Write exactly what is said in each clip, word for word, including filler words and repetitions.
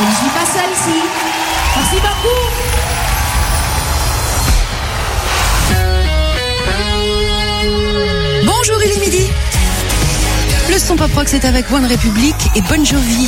Je ne suis pas seule ici. Merci beaucoup. Bonjour, il est midi. Le son pop rock, c'est avec One Republic et Bon Jovi.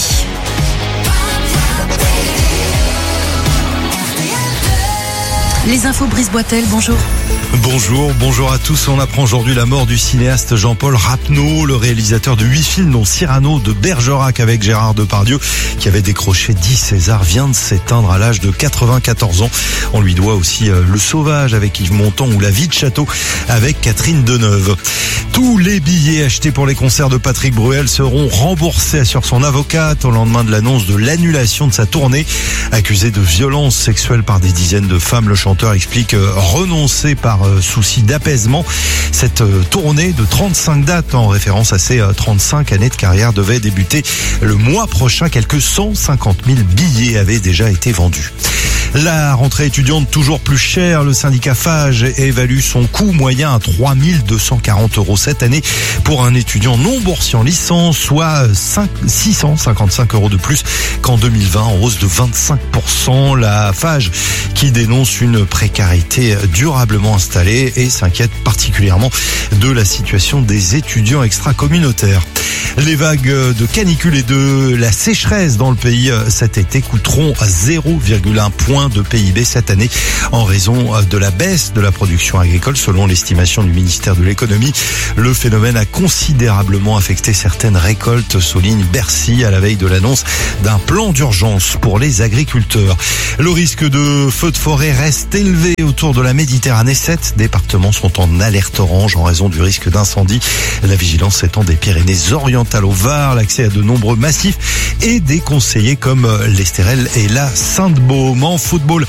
Les infos, Brice Boitel, bonjour. Bonjour, bonjour à tous. On apprend aujourd'hui la mort du cinéaste Jean-Paul Rapneau, le réalisateur de huit films dont Cyrano de Bergerac avec Gérard Depardieu, qui avait décroché dix Césars, vient de s'éteindre à l'âge de quatre-vingt-quatorze ans. On lui doit aussi euh, Le Sauvage avec Yves Montand ou La Vie de Château avec Catherine Deneuve. Tous les billets achetés pour les concerts de Patrick Bruel seront remboursés, assure son avocate, au lendemain de l'annonce de l'annulation de sa tournée. Accusé de violences sexuelles par des dizaines de femmes, le chanteur explique euh, renoncer par euh, souci d'apaisement. Cette euh, tournée de trente-cinq dates, en référence à ses euh, trente-cinq années de carrière, devait débuter le mois prochain. Quelques cent cinquante mille billets avaient déjà été vendus. La rentrée étudiante toujours plus chère. Le syndicat Fage évalue son coût moyen à trois mille deux cent quarante euros cette année pour un étudiant non boursier en licence, soit six cent cinquante-cinq euros de plus qu'en deux mille vingt, en hausse de vingt-cinq pour cent. La Fage qui dénonce une précarité durablement installée et s'inquiète particulièrement de la situation des étudiants extra-communautaires. Les vagues de canicule et de la sécheresse dans le pays cet été coûteront zéro virgule un point de P I B cette année en raison de la baisse de la production agricole. Selon l'estimation du ministère de l'économie, le phénomène a considérablement affecté certaines récoltes, souligne Bercy à la veille de l'annonce d'un plan d'urgence pour les agriculteurs. Le risque de feux de forêt reste élevé autour de la Méditerranée. Sept départements sont en alerte orange en raison du risque d'incendie. La vigilance s'étend des Pyrénées-Orientales au Var. L'accès à de nombreux massifs est déconseillé comme l'Estérel et la Sainte-Baume. En football,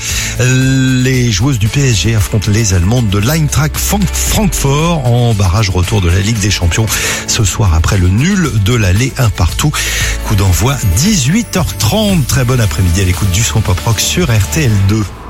les joueuses du P S G affrontent les Allemandes de l'Eintracht Francfort en barrage retour de la Ligue des Champions ce soir après le nul de l'aller un partout. Coup d'envoi dix-huit heures trente. Très bon après-midi à l'écoute du son pop rock sur R T L deux.